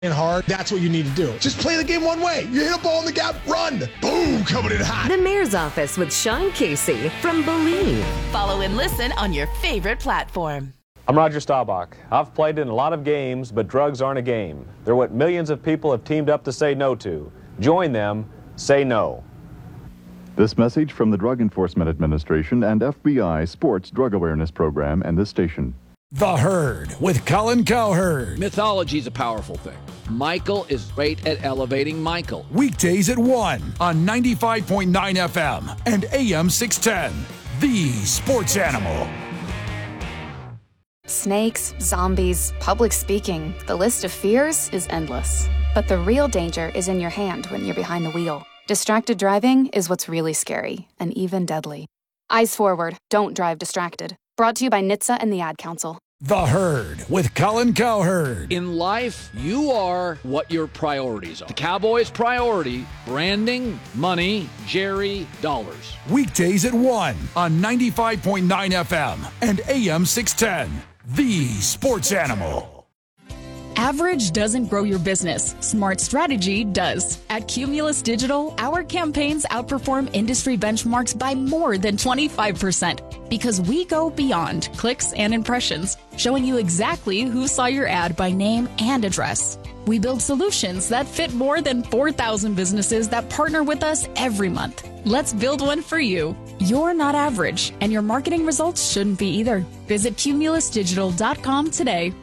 hard, that's what you need to do. Just play the game one way. You hit a ball in the gap, run. Boom, coming in hot. The Mayor's Office with Sean Casey from Believe. Follow and listen on your favorite platform. I'm Roger Staubach. I've played in a lot of games, but drugs aren't a game. They're what millions of people have teamed up to say no to. Join them. Say no. This message from the Drug Enforcement Administration and FBI Sports Drug Awareness Program and this station. The Herd with Colin Cowherd. Mythology is a powerful thing. Michael is great at elevating Michael. Weekdays at 1 on 95.9 FM and AM 610. The Sports Animal. Snakes, zombies, public speaking. The list of fears is endless. But the real danger is in your hand when you're behind the wheel. Distracted driving is what's really scary and even deadly. Eyes forward. Don't drive distracted. Brought to you by NHTSA and the Ad Council. The Herd with Colin Cowherd. In life, you are what your priorities are. The Cowboys' priority, branding, money, Jerry, dollars. Weekdays at 1 on 95.9 FM and AM 610. The Sports Animal. Average doesn't grow your business. Smart strategy does. At Cumulus Digital, our campaigns outperform industry benchmarks by more than 25% because we go beyond clicks and impressions, showing you exactly who saw your ad by name and address. We build solutions that fit more than 4,000 businesses that partner with us every month. Let's build one for you. You're not average, and your marketing results shouldn't be either. Visit cumulusdigital.com today.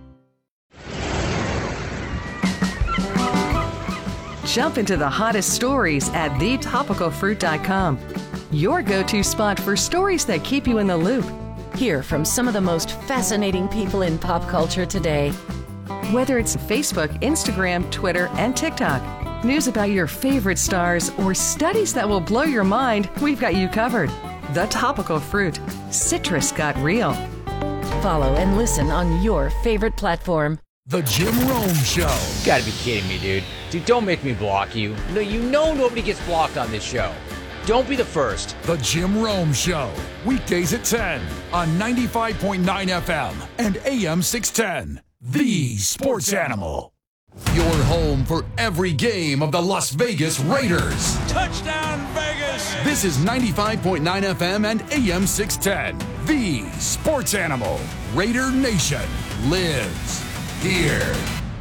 Jump into the hottest stories at thetopicalfruit.com. Your go-to spot for stories that keep you in the loop. Hear from some of the most fascinating people in pop culture today. Whether it's Facebook, Instagram, Twitter, and TikTok, news about your favorite stars, or studies that will blow your mind, we've got you covered. The Topical Fruit. Citrus got real. Follow and listen on your favorite platform. The Jim Rome Show. You gotta be kidding me, dude. Dude, don't make me block you. No, you know nobody gets blocked on this show. Don't be the first. The Jim Rome Show. Weekdays at 10 on 95.9 FM and AM 610. The Sports Animal. Your home for every game of the Las Vegas Raiders. Touchdown, Vegas! This is 95.9 FM and AM 610. The Sports Animal. Raider Nation lives here.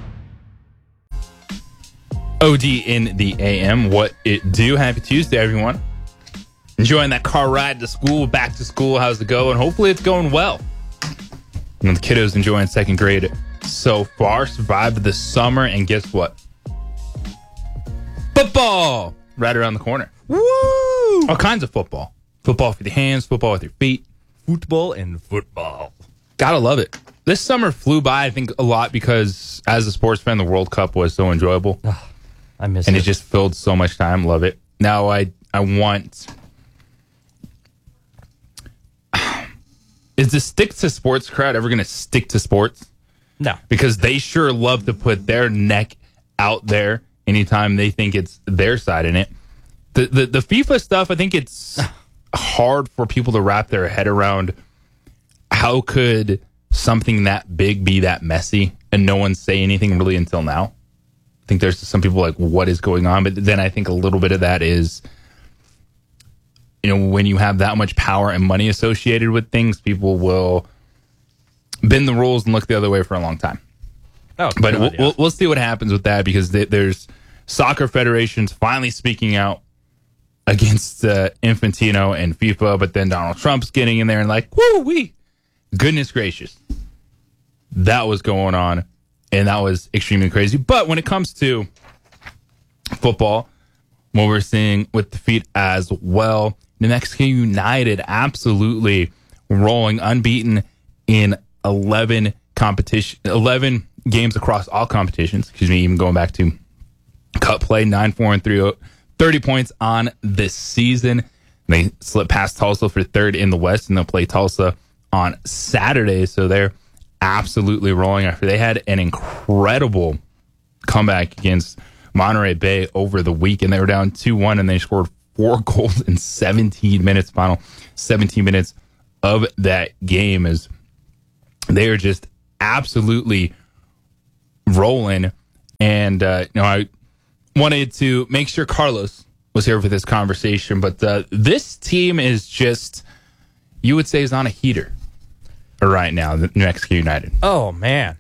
OD in the AM. What it do? Happy Tuesday, everyone. Enjoying that car ride to school, back to school. How's it going? Hopefully it's going well. You know, the kiddos enjoying second grade so far. Survived the summer, and guess what? Football right around the corner. Woo! All kinds of football. Football with your hands, football with your feet. Football and football. Gotta love it. This summer flew by, I think, a lot because as a sports fan, the World Cup was so enjoyable. I miss it. And it just filled so much time. Love it. Now I want... Is the stick to sports crowd ever going to stick to sports? No. Because they sure love to put their neck out there anytime they think it's their side in it. The FIFA stuff, I think it's hard for people to wrap their head around. How could something that big be that messy and no one say anything really until now? I think there's some people like, what is going on? But then I think a little bit of that is, you know, when you have that much power and money associated with things, people will bend the rules and look the other way for a long time. Oh, but God, we'll see what happens with that, because there's soccer federations finally speaking out against Infantino and FIFA, but then Donald Trump's getting in there and like, woo-wee, goodness gracious. That was going on, and that was extremely crazy. But when it comes to football, what we're seeing with the feet as well, New Mexico United absolutely rolling, unbeaten in 11 games across all competitions. Excuse me, even going back to cup play, 9-4-3, 30 points on this season. They slipped past Tulsa for third in the West, and they'll play Tulsa on Saturday. So they're absolutely rolling after they had an incredible comeback against Monterey Bay over the weekend. They were down 2-1, and they scored 4 goals in 17 minutes, final 17 minutes of that game. As they are just absolutely rolling. And, I wanted to make sure Carlos was here for this conversation. But this team is just, you would say, is on a heater right now, the New Mexico United. Oh, man.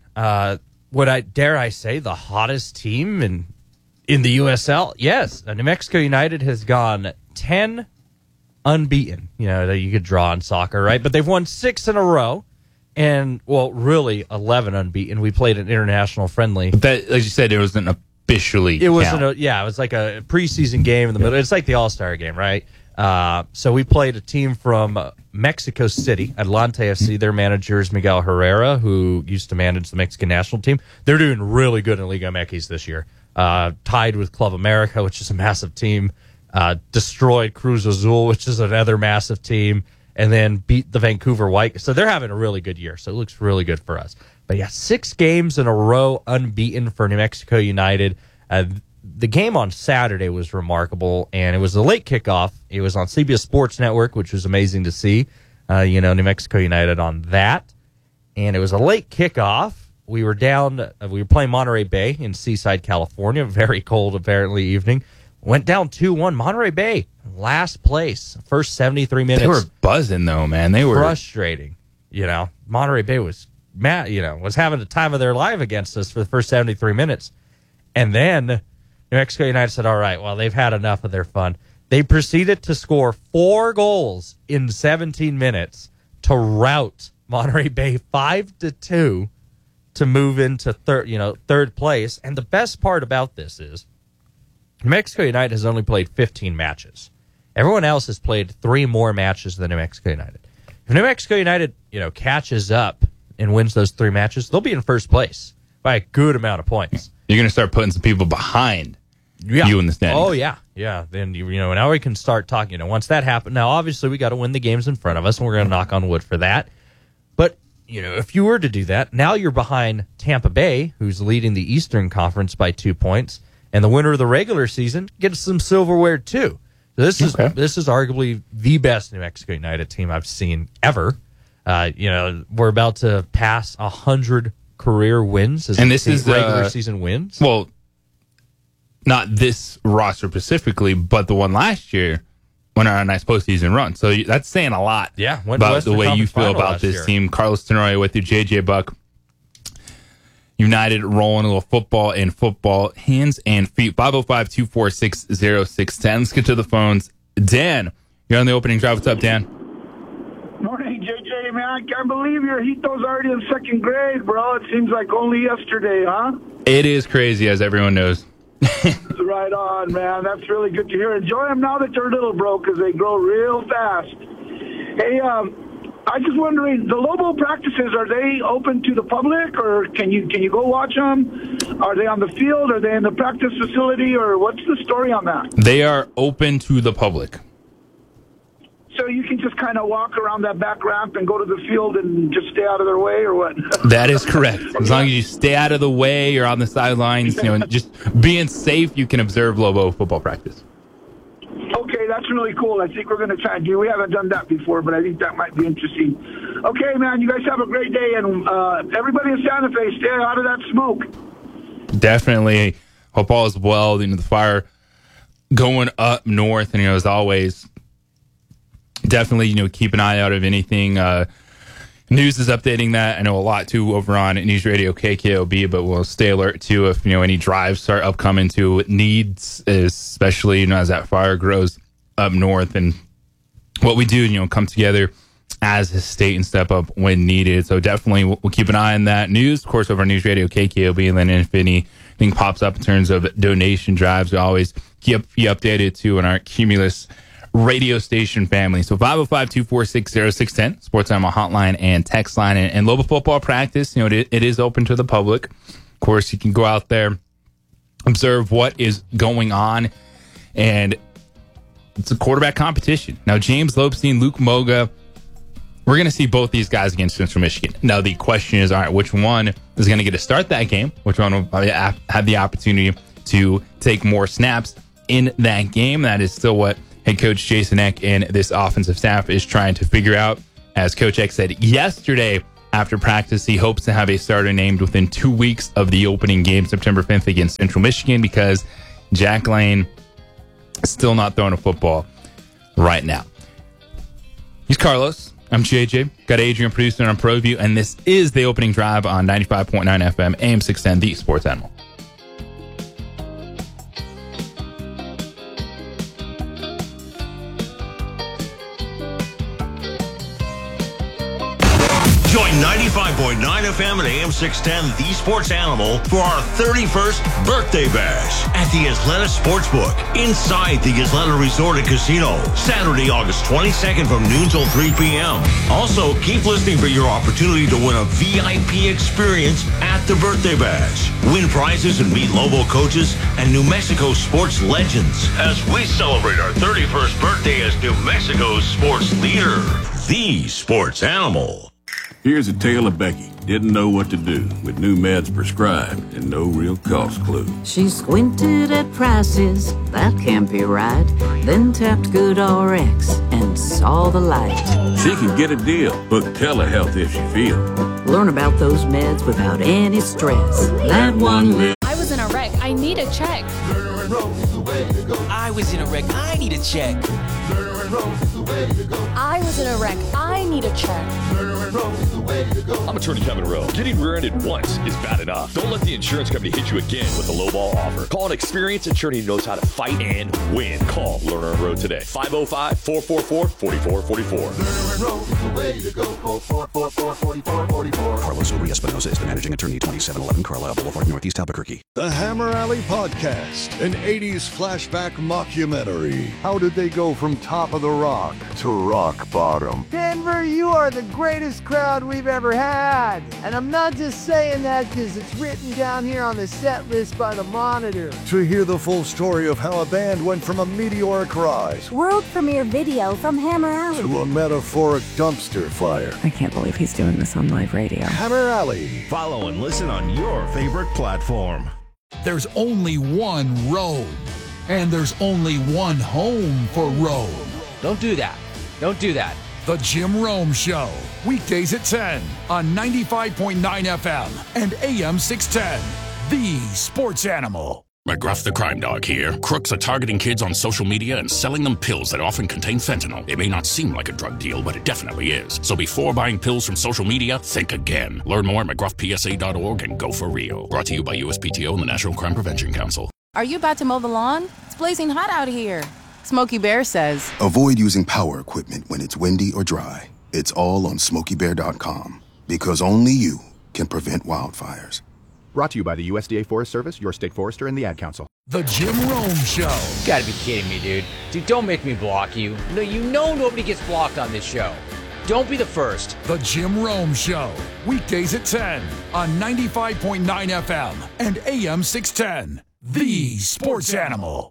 Dare I say, the hottest team in the USL? Yes. New Mexico United has gone 10 unbeaten, that you could draw in soccer, right? But they've won 6 in a row. And, really 11 unbeaten. We played an international friendly. But that, like you said, it wasn't officially it wasn't it was like a preseason game in the middle. It's like the All-Star game, right? So we played a team from Mexico City, Atlante FC. Their manager is Miguel Herrera, who used to manage the Mexican national team. They're doing really good in Liga MX this year. Tied with Club America, which is a massive team. Destroyed Cruz Azul, which is another massive team. And then beat the Vancouver White. So they're having a really good year. So it looks really good for us. But 6 games in a row unbeaten for New Mexico United. The game on Saturday was remarkable, and it was a late kickoff. It was on CBS Sports Network, which was amazing to see. New Mexico United on that. And it was a late kickoff. We were playing Monterey Bay in Seaside, California. Very cold, apparently, evening. Went down 2-1. Monterey Bay, last place. First 73 minutes. They were buzzing, though, man. They were frustrating. Monterey Bay was mad, was having the time of their life against us for the first 73 minutes. And then New Mexico United said, all right, well, they've had enough of their fun. They proceeded to score 4 goals in 17 minutes to rout Monterey Bay 5-2 to move into third place. And the best part about this is New Mexico United has only played 15 matches. Everyone else has played 3 more matches than New Mexico United. If New Mexico United, catches up and wins those 3 matches, they'll be in first place by a good amount of points. You're going to start putting some people behind you in the standings. Oh, yeah. Yeah. Then, now we can start talking. Once that happens, now, obviously, we got to win the games in front of us, and we're going to knock on wood for that. But, if you were to do that, now you're behind Tampa Bay, who's leading the Eastern Conference by 2 points. And the winner of the regular season gets some silverware, too. So this is arguably the best New Mexico United team I've seen ever. We're about to pass 100 career wins. And this is regular season wins. Well, not this roster specifically, but the one last year went on a nice postseason run. So that's saying a lot about the way you feel about this team. Carlos Tenorio with you, JJ Buck. United rolling a little football and football hands and feet. 505-246-0610. Let's get to the phones. Dan, you're on the opening drive. What's up, Dan? Morning, JJ, man. I can't believe your Hito's already in 2nd grade, bro. It seems like only yesterday, huh? It is crazy, as everyone knows. Right on, man. That's really good to hear. Enjoy them now that they're little, bro, because they grow real fast. Hey, I just wondering, the Lobo practices, are they open to the public, or can you go watch them? Are they on the field? Are they in the practice facility, or what's the story on that? They are open to the public. So you can just kind of walk around that back ramp and go to the field and just stay out of their way, or what? That is correct. As long as you stay out of the way, you're on the sidelines, and just being safe, you can observe Lobo football practice. Okay, that's really cool. I think we're going to try and do. We haven't done that before, but I think that might be interesting. Okay, man, you guys have a great day, and everybody in Santa Fe, stay out of that smoke. Definitely. Hope all is well. The fire going up north, and as always, definitely keep an eye out of anything. News is updating that. I know a lot too over on News Radio KKOB, but we'll stay alert too if any drives start upcoming to needs, especially as that fire grows up north, and what we do come together as a state and step up when needed. So definitely we'll keep an eye on that news, of course, over News Radio KKOB, and then if anything pops up in terms of donation drives, we always keep you updated too on our Cumulus radio station family. So 505-246-0610, Sports Animal hotline and text line. And Lobo football practice, it is open to the public. Of course, you can go out there, observe what is going on, and it's a quarterback competition. Now, James Lopestein, Luke Moga, we're going to see both these guys against Central Michigan. Now, the question is, all right, which one is going to get to start that game? Which one will have the opportunity to take more snaps in that game? That is still what head coach Jason Eck and this offensive staff is trying to figure out. As Coach Eck said yesterday after practice. He hopes to have a starter named within 2 weeks of the opening game, September 5th against Central Michigan, because Jack Lane is still not throwing a football right now. He's Carlos. I'm JJ. Got Adrian producing on ProView, and this is the opening drive on 95.9 FM, AM 610, the Sports Animal. Join 95.9 FM and AM 610, The Sports Animal, for our 31st birthday bash at the Isleta Sportsbook inside the Isleta Resort and Casino, Saturday, August 22nd from noon till 3 p.m. Also, keep listening for your opportunity to win a VIP experience at the birthday bash. Win prizes and meet Lobo coaches and New Mexico sports legends as we celebrate our 31st birthday as New Mexico's sports leader, The Sports Animal. Here's a tale of Becky. Didn't know what to do with new meds prescribed and no real cost clue. She squinted at prices, that can't be right. Then tapped GoodRx and saw the light. She can get a deal. Book telehealth if she feels. Learn about those meds without any stress. That one. I was in a wreck. I need a check. I was in a wreck. I need a check. I was in a wreck. I need a check. I'm Attorney Kevin Rowe. Getting rear-ended once is bad enough. Don't let the insurance company hit you again with a lowball offer. Call an experienced attorney who knows how to fight and win. Call Lerner & Rowe today. 505-444-4444. Carlos Uri-Espinosa is the managing attorney, 2711 Carlisle Boulevard, Northeast Albuquerque. The Hammer Alley Podcast, an 80s flashback mockumentary. How did they go from top of the rock to rock bottom? Denver, you are the greatest crowd we've ever had. And I'm not just saying that because it's written down here on the set list by the Monitor. To hear the full story of how a band went from a meteoric rise world premiere video from Hammer Alley to a metaphoric dumpster fire. I can't believe he's doing this on live radio. Hammer Alley. Follow and listen on your favorite platform. There's only one Rome, and there's only one home for Rome. Don't do that. Don't do that. The Jim Rome Show, weekdays at 10 on 95.9 FM and AM 610, the Sports Animal. McGruff the Crime Dog here. Crooks are targeting kids on social media and selling them pills that often contain fentanyl. It may not seem like a drug deal, but it definitely is. So before buying pills from social media, think again. Learn more at McGruffPSA.org and go for real. Brought to you by USPTO and the National Crime Prevention Council. Are you about to mow the lawn? It's blazing hot out here. Smokey Bear says, Avoid using power equipment when it's windy or dry. It's all on SmokeyBear.com. Because only you can prevent wildfires. Brought to you by the USDA Forest Service, your state forester, and the Ad Council. The Jim Rome Show. You gotta be kidding me, dude. Dude, don't make me block you. No, you know nobody gets blocked on this show. Don't be the first. The Jim Rome Show, weekdays at 10 on 95.9 FM and AM 610, the Sports Animal.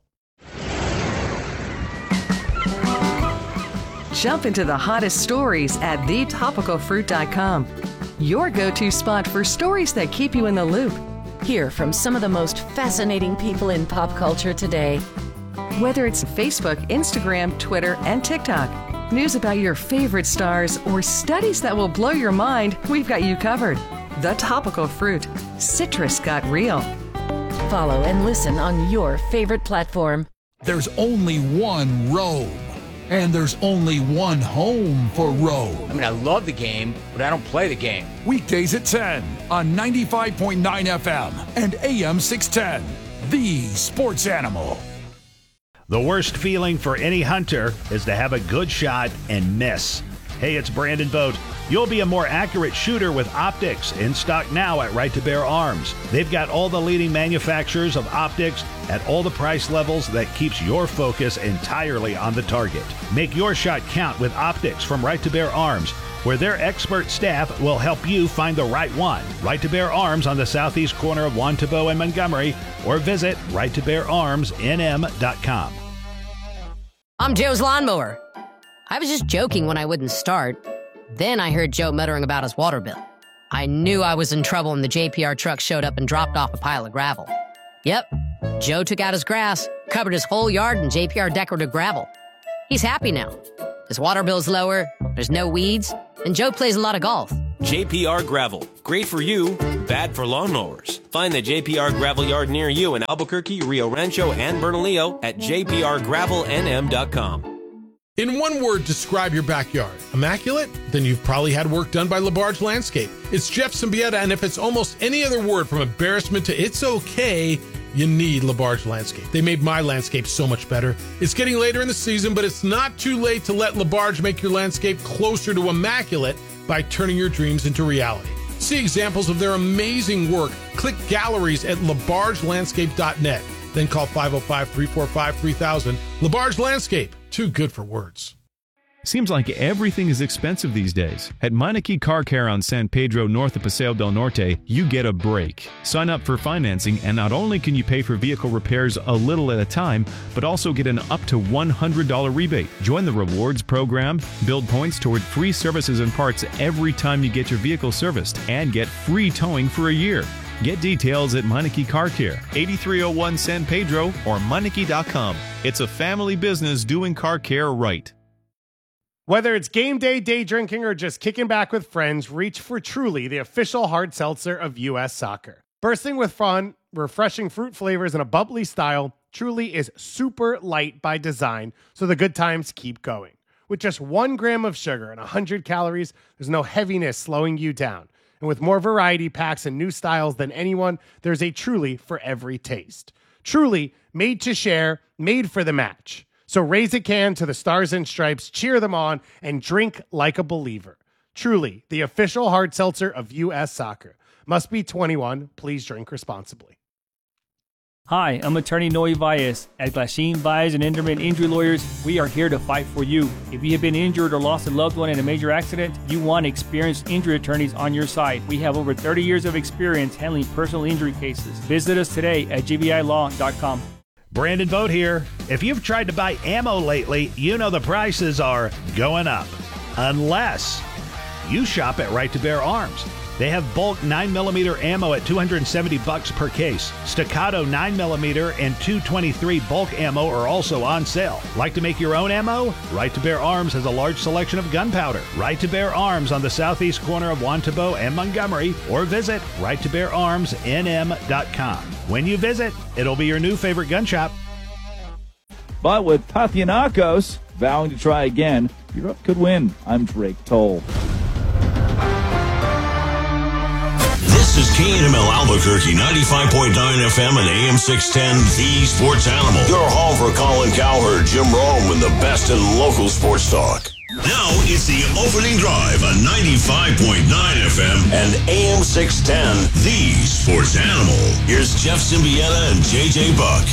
Jump into the hottest stories at thetopicalfruit.com. Your go-to spot for stories that keep you in the loop. Hear from some of the most fascinating people in pop culture today. Whether it's Facebook, Instagram, Twitter, and TikTok, news about your favorite stars, or studies that will blow your mind, we've got you covered. The Topical Fruit. Citrus got real. Follow and listen on your favorite platform. There's only one Rome, and there's only one home for Rome. I mean, I love the game, but I don't play the game. Weekdays at 10 on 95.9 FM and AM 610, the Sports Animal. The worst feeling for any hunter is to have a good shot and miss. Hey, it's Brandon Vogt. You'll be a more accurate shooter with optics, in stock now at Right to Bear Arms. They've got all the leading manufacturers of optics at all the price levels that keeps your focus entirely on the target. Make your shot count with optics from Right to Bear Arms, where their expert staff will help you find the right one. Right to Bear Arms on the southeast corner of Juan Tabo and Montgomery, or visit righttobeararmsnm.com. I'm Joe's lawnmower. I was just joking when I wouldn't start. Then I heard Joe muttering about his water bill. I knew I was in trouble when the JPR truck showed up and dropped off a pile of gravel. Yep, Joe took out his grass, covered his whole yard in JPR decorative gravel. He's happy now. His water bill's lower, there's no weeds, and Joe plays a lot of golf. JPR Gravel. Great for you, bad for lawnmowers. Find the JPR Gravel yard near you in Albuquerque, Rio Rancho, and Bernalillo at jprgravelnm.com. In one word, describe your backyard. Immaculate? Then you've probably had work done by LaBarge Landscape. It's Jeff Symbieta, and if it's almost any other word from embarrassment to it's okay, you need LaBarge Landscape. They made my landscape so much better. It's getting later in the season, but it's not too late to let LaBarge make your landscape closer to immaculate by turning your dreams into reality. See examples of their amazing work. Click galleries at labargelandscape.net. Then call 505-345-3000. LaBarge Landscape. Too good for words. Seems like everything is expensive these days. At Meineke Car Care on San Pedro north of Paseo del Norte, you get a break. Sign up for financing, and not only can you pay for vehicle repairs a little at a time, but also get an up to $100 rebate. Join the rewards program, build points toward free services and parts every time you get your vehicle serviced, and get free towing for a year. Get details at Meineke Car Care, 8301 San Pedro, or Meineke.com. It's a family business doing car care right. Whether it's game day, day drinking, or just kicking back with friends, reach for Truly, the official hard seltzer of U.S. Soccer. Bursting with fun, refreshing fruit flavors, and a bubbly style, Truly is super light by design, so the good times keep going. With just 1 gram of sugar and 100 calories, there's no heaviness slowing you down. And with more variety packs and new styles than anyone, there's a Truly for every taste. Truly, made to share, made for the match. So raise a can to the Stars and Stripes, cheer them on, and drink like a believer. Truly, the official hard seltzer of U.S. Soccer. Must be 21. Please drink responsibly. Hi, I'm attorney Noe Valles. At Glasheen, Valles and Enderman Injury Lawyers, we are here to fight for you. If you have been injured or lost a loved one in a major accident, you want experienced injury attorneys on your side. We have over 30 years of experience handling personal injury cases. Visit us today at gbilaw.com. Brandon Vogt here. If you've tried to buy ammo lately, you know the prices are going up. Unless you shop at Right to Bear Arms. They have bulk 9mm ammo at $270 per case. Staccato 9mm and .223 bulk ammo are also on sale. Like to make your own ammo? Right to Bear Arms has a large selection of gunpowder. Right to Bear Arms on the southeast corner of Wantabo and Montgomery, or visit righttobeararmsnm.com. When you visit, it'll be your new favorite gun shop. But with Panathinaikos vowing to try again, Europe could win. I'm Drake Toll. This is KNML Albuquerque, 95.9 FM and AM 610, The Sports Animal. Your home for Colin Cowherd, Jim Rome, and the best in local sports talk. Now it's the opening drive on 95.9 FM and AM 610, The Sports Animal. Here's Jeff Symbieta and JJ Buck.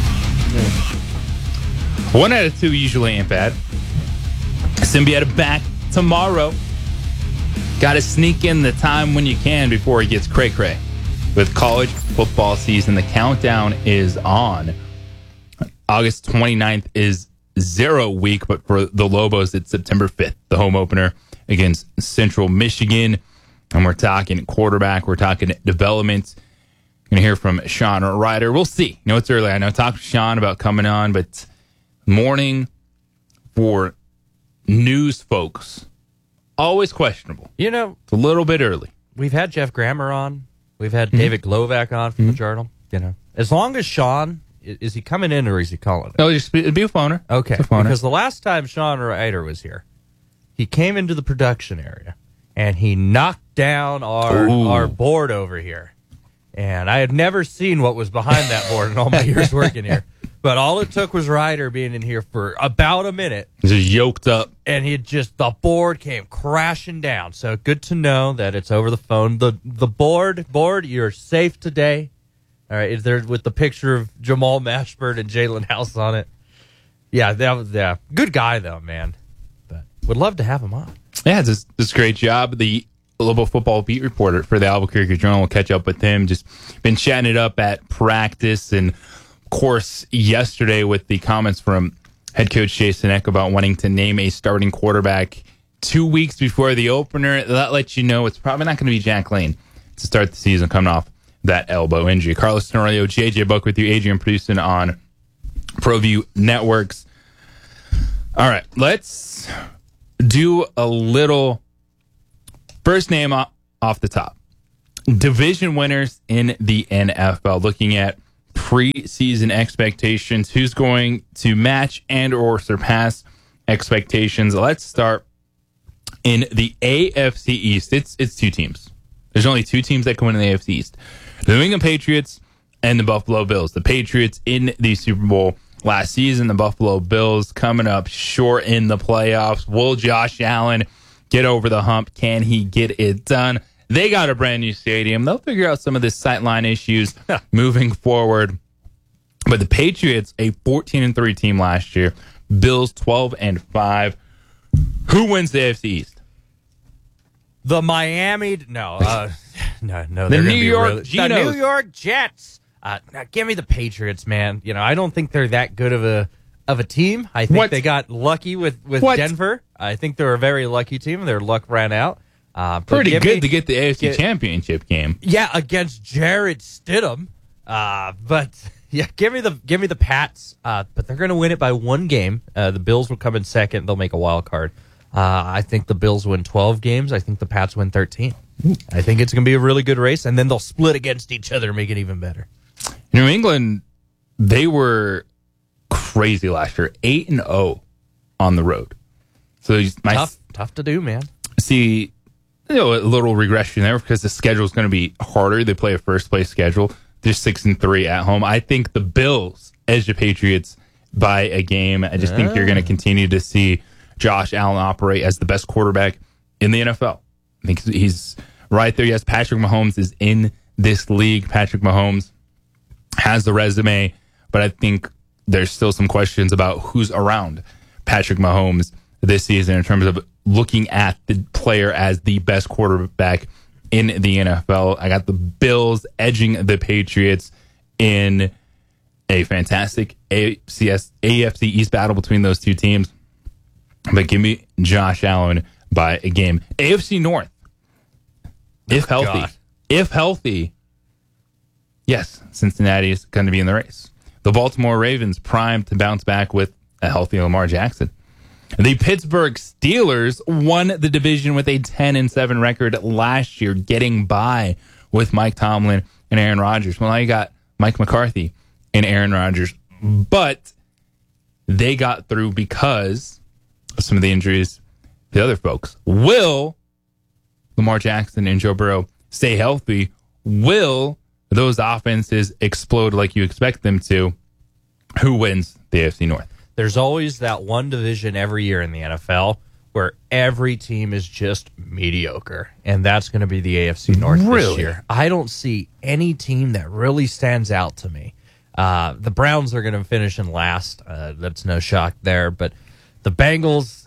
1 out of 2 usually ain't bad. Symbieta back tomorrow. Got to sneak in the time when you can before it gets cray-cray. With college football season, the countdown is on. August 29th is 0 week, but for the Lobos, it's September 5th, the home opener against Central Michigan. And we're talking quarterback. We're talking development. Going to hear from Sean Ryder. We'll see. You know, it's early. I know I talked to Sean about coming on, but morning for news folks, always questionable. You know, it's a little bit early. We've had Jeff Grammer on. We've had David Glovac on from the Journal. You know, as long as Sean, is he coming in or is he calling? No, it'd be a phoner. Okay, a phoner. Because the last time Sean Ryder was here, he came into the production area and he knocked down our board over here. And I had never seen what was behind that board in all my years working here. But all it took was Ryder being in here for about a minute. Just yoked up. And the board came crashing down. So good to know that it's over the phone. The board, you're safe today. All right, is there with the picture of Jamal Mashburn and Jalen House on it. Yeah, good guy though, man. But would love to have him on. Yeah, it's this great job. The Lobo football beat reporter for the Albuquerque Journal. We'll catch up with him. Just been chatting it up at practice, and of course yesterday with the comments from head coach Jason Eck about wanting to name a starting quarterback 2 weeks before the opener. That lets you know it's probably not going to be Jack Lane to start the season coming off that elbow injury. Carlos Tenorio, JJ Buck with you, Adrian producing on ProView Networks. All right, let's do a little First name off the top. Division winners in the NFL. Looking at preseason expectations. Who's going to match and or surpass expectations? Let's start in the AFC East. It's two teams. There's only two teams that can win in the AFC East. The New England Patriots and the Buffalo Bills. The Patriots in the Super Bowl last season. The Buffalo Bills coming up short in the playoffs. Will Josh Allen get over the hump? Can he get it done? They got a brand new stadium. They'll figure out some of the sightline issues moving forward. But the Patriots, a 14-3 team last year. Bills 12-5. Who wins the AFC East? The Miami, no. The New York the New York Jets. Now give me the Patriots, man. You know, I don't think they're that good of a team. I think they got lucky with Denver. I think they're a very lucky team. Their luck ran out. Pretty good to get the AFC Championship game. Yeah, against Jared Stidham. But yeah, give me the Pats. But they're going to win it by one game. The Bills will come in second. They'll make a wild card. I think the Bills win 12 games. I think the Pats win 13. I think it's going to be a really good race, and then they'll split against each other and make it even better. New England, they were crazy last year, 8-0 on the road. So tough to do, man. See, a little regression there because the schedule is going to be harder. They play a first place schedule. They're 6-3 at home. I think the Bills edge the Patriots by a game. I just think you're going to continue to see Josh Allen operate as the best quarterback in the NFL. I think he's right there. Yes, Patrick Mahomes is in this league. Patrick Mahomes has the resume, but I think there's still some questions about who's around Patrick Mahomes this season in terms of looking at the player as the best quarterback in the NFL. I got the Bills edging the Patriots in a fantastic AFC East battle between those two teams. But give me Josh Allen by a game. AFC North, if healthy, yes, Cincinnati is going to be in the race. The Baltimore Ravens primed to bounce back with a healthy Lamar Jackson. The Pittsburgh Steelers won the division with a 10-7 record last year, getting by with Mike Tomlin and Aaron Rodgers. Well, now you got Mike McCarthy and Aaron Rodgers, but they got through because of some of the injuries. The other folks. Will Lamar Jackson and Joe Burrow stay healthy? Will those offenses explode like you expect them to? Who wins the AFC North? There's always that one division every year in the NFL where every team is just mediocre, and that's going to be the AFC North this year. I don't see any team that really stands out to me. The Browns are going to finish in last. That's no shock there, but the Bengals,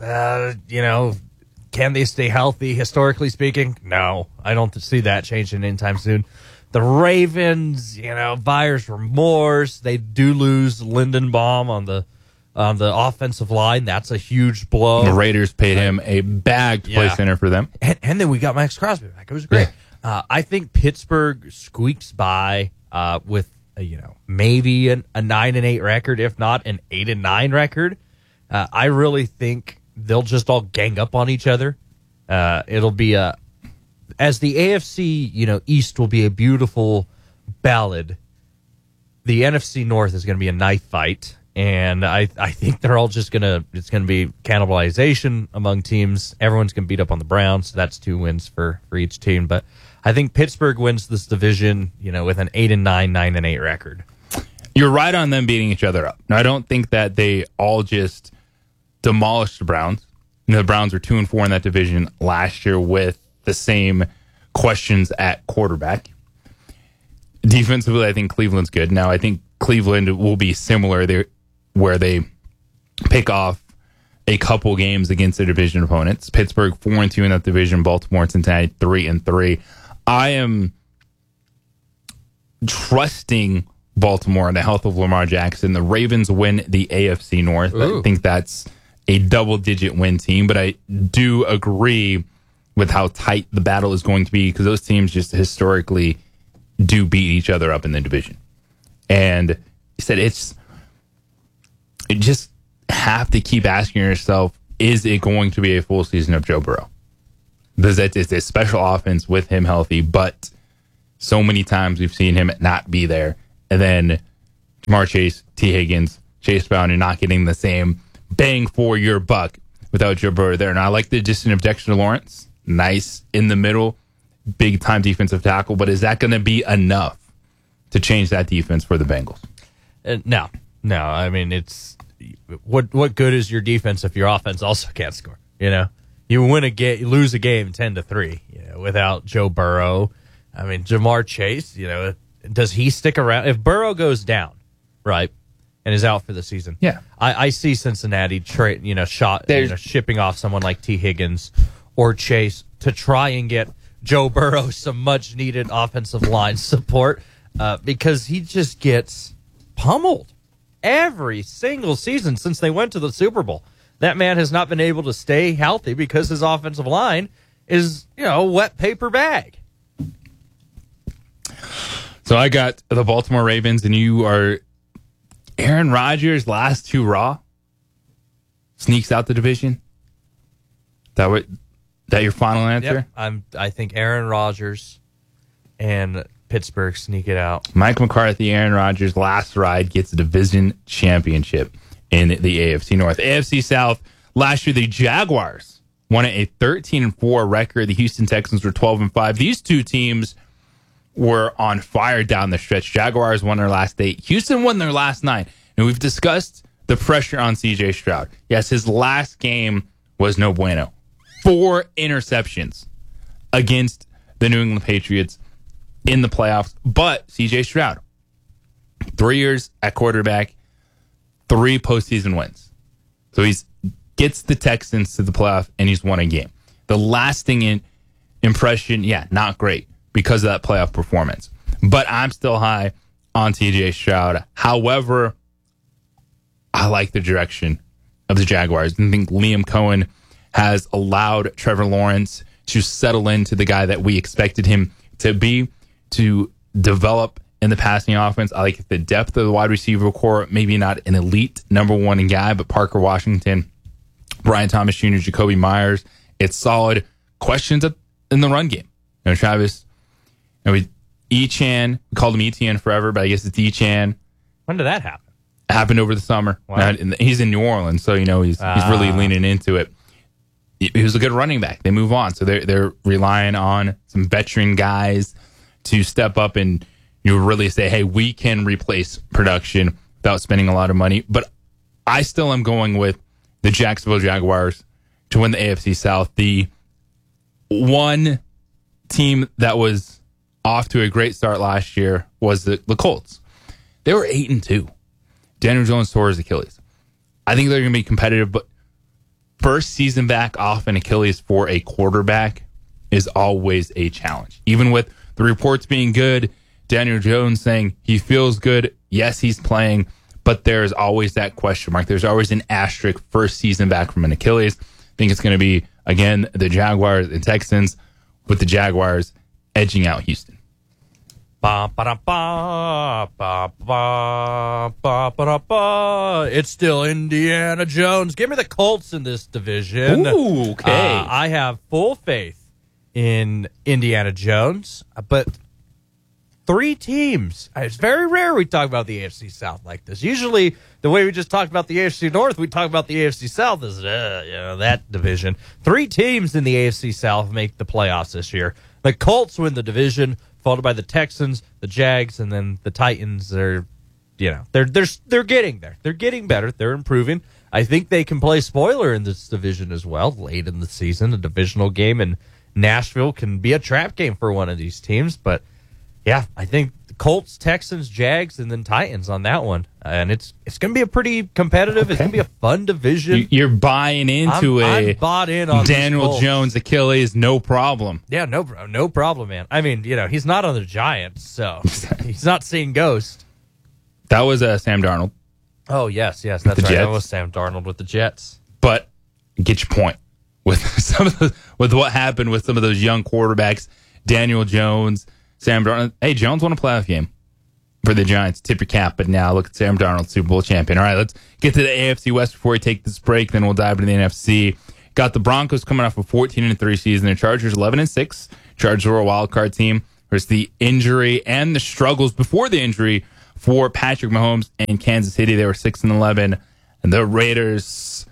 can they stay healthy, historically speaking? No, I don't see that changing anytime soon. The Ravens, buyer's remorse. They do lose Lindenbaum on the offensive line. That's a huge blow. The Raiders paid him a bag to play center for them. And then we got Max Crosby back. It was great. Yeah. I think Pittsburgh squeaks by with maybe a 9-8 record, if not an 8-9 record. I really think they'll just all gang up on each other. It'll be as the AFC, East will be a beautiful ballad. The NFC North is going to be a knife fight, and I think they're all just it's going to be cannibalization among teams. Everyone's going to beat up on the Browns, so that's 2 wins for each team. But I think Pittsburgh wins this division, with an 8-9, 9-8 record. You're right on them beating each other up. Now, I don't think that they all just demolished the Browns. The Browns were 2-4 in that division last year with the same questions at quarterback. Defensively, I think Cleveland's good. Now, I think Cleveland will be similar there, where they pick off a couple games against their division opponents. Pittsburgh 4-2 in that division. Baltimore and Cincinnati 3-3. I am trusting Baltimore and the health of Lamar Jackson. The Ravens win the AFC North. Ooh. I think that's a double-digit win team, but I do agree with how tight the battle is going to be because those teams just historically do beat each other up in the division. And you said you just have to keep asking yourself, is it going to be a full season of Joe Burrow? It's a special offense with him healthy, but so many times we've seen him not be there. And then Jamar Chase, T. Higgins, Chase Brown, you're not getting the same bang for your buck without Joe Burrow there. And I like the addition of Dexter Lawrence. Nice in the middle, big time defensive tackle. But is that going to be enough to change that defense for the Bengals? No. I mean, it's what good is your defense if your offense also can't score? You know, you lose a game 10-3. You know, without Joe Burrow. I mean, Jamar Chase. You know, does he stick around if Burrow goes down, right, and is out for the season? Yeah, I see Cincinnati shipping off someone like T. Higgins or Chase to try and get Joe Burrow some much needed offensive line support because he just gets pummeled every single season since they went to the Super Bowl. That man has not been able to stay healthy because his offensive line is, a wet paper bag. So I got the Baltimore Ravens, and you are Aaron Rodgers, last two Raw, sneaks out the division. That your final answer? Yep. I think Aaron Rodgers and Pittsburgh sneak it out. Mike McCarthy, Aaron Rodgers, last ride, gets a division championship in the AFC North. AFC South, last year the Jaguars won a 13-4 record. The Houston Texans were 12-5. These two teams were on fire down the stretch. Jaguars won their last 8. Houston won their last 9. And we've discussed the pressure on C.J. Stroud. Yes, his last game was no bueno. 4 interceptions against the New England Patriots in the playoffs. But C.J. Stroud, 3 years at quarterback, 3 postseason wins. So he gets the Texans to the playoff, and he's won a game. The lasting impression, not great because of that playoff performance. But I'm still high on C.J. Stroud. However, I like the direction of the Jaguars. I think Liam Cohen has allowed Trevor Lawrence to settle into the guy that we expected him to be, to develop in the passing offense. I like the depth of the wide receiver core. Maybe not an elite number 1 guy, but Parker Washington, Brian Thomas Jr., Jacoby Myers. It's solid. Questions in the run game. Travis, Echan, we called him Etienne forever, but I guess it's Echan. When did that happen? Happened over the summer. Wow. He's in New Orleans, so he's really leaning into it. He was a good running back. They move on, so they're relying on some veteran guys to step up and really say, hey, we can replace production without spending a lot of money. But I still am going with the Jacksonville Jaguars to win the AFC South. The one team that was off to a great start last year was the Colts. They were 8-2. Daniel Jones tore his Achilles. I think they're going to be competitive, but first season back off an Achilles for a quarterback is always a challenge. Even with the reports being good, Daniel Jones saying he feels good. Yes, he's playing, but there's always that question mark. There's always an asterisk first season back from an Achilles. I think it's going to be, again, the Jaguars and Texans, with the Jaguars edging out Houston. It's still Indiana Jones. Give me the Colts in this division. Ooh, okay. I have full faith in Indiana Jones, but 3 teams. It's very rare we talk about the AFC South like this. Usually, the way we just talked about the AFC North, we talk about the AFC South as that division. 3 teams in the AFC South make the playoffs this year. The Colts win the division, followed by the Texans, the Jags, and then the Titans. They're getting there. They're getting better. They're improving. I think they can play spoiler in this division as well. Late in the season, a divisional game in Nashville can be a trap game for one of these teams. But yeah, I think the Colts, Texans, Jags, and then Titans on that one. And it's going to be a pretty competitive. Okay. It's going to be a fun division. You're buying into I'm bought in on Daniel Jones Achilles, no problem. Yeah, no problem, man. I mean, he's not on the Giants, so he's not seeing ghosts. That was Sam Darnold. Oh, yes, that's right. Jets. That was Sam Darnold with the Jets. But get your point with with what happened with some of those young quarterbacks, Daniel Jones, Sam Darnold. Hey, Jones won a playoff game for the Giants. Tip your cap. But now look at Sam Darnold, Super Bowl champion. All right, let's get to the AFC West before we take this break. Then we'll dive into the NFC. Got the Broncos coming off a 14-3 season. The Chargers 11-6. Chargers were a wild card team. There's the injury and the struggles before the injury for Patrick Mahomes and Kansas City. They were 6-11, and the Raiders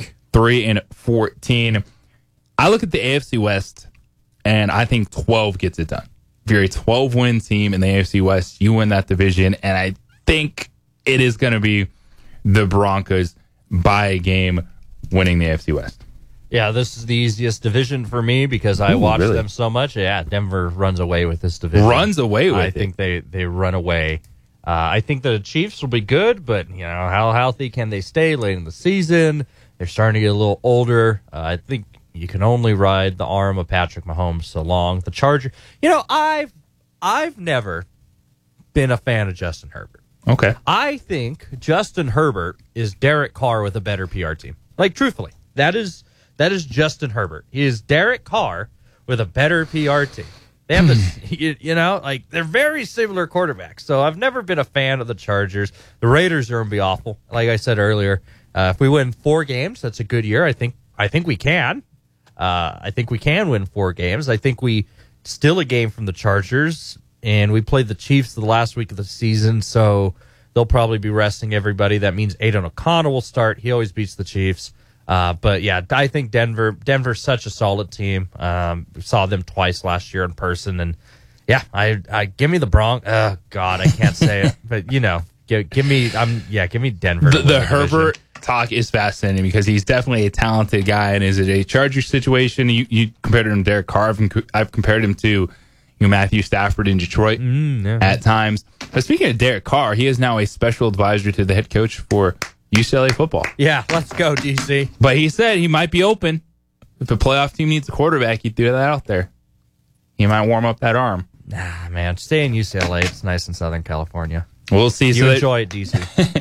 3-14. I look at the AFC West, and I think 12 gets it done. If you're a 12-win team in the AFC West, you win that division, and I think it is going to be the Broncos by a game winning the AFC West. Yeah, this is the easiest division for me because I watch them so much. Yeah, Denver runs away with this division. Runs away with it. I think they run away. I think the Chiefs will be good, but you know, how healthy can they stay late in the season? They're starting to get a little older. I think you can only ride the arm of Patrick Mahomes so long. The Chargers, you know, I've never been a fan of Justin Herbert. Okay. I think Justin Herbert is Derek Carr with a better PR team. Like, truthfully, that is Justin Herbert. He is Derek Carr with a better PR team. They have this, you know, like, they're very similar quarterbacks. So I've never been a fan of the Chargers. The Raiders are going to be awful. Like I said earlier, if we win 4 games, that's a good year. I think we can. I think we can win 4 games. I think we still a game from the Chargers, and we played the Chiefs the last week of the season, so they'll probably be resting everybody. That means Aiden O'Connell will start. He always beats the Chiefs. But yeah, I think Denver's such a solid team. Saw them twice last year in person, and yeah, I give me the Broncos. Oh God, I can't say it, but you know, give me Denver. The Herbert talk is fascinating because he's definitely a talented guy, and is it a Charger situation? You compared him to Derek Carr. I've compared him to Matthew Stafford in Detroit at times. But speaking of Derek Carr, he is now a special advisor to the head coach for UCLA football. Yeah, let's go, DC. But he said he might be open. If a playoff team needs a quarterback, he'd throw that out there. He might warm up that arm. Nah, man, stay in UCLA. It's nice in Southern California. We'll see. You enjoy it, DC.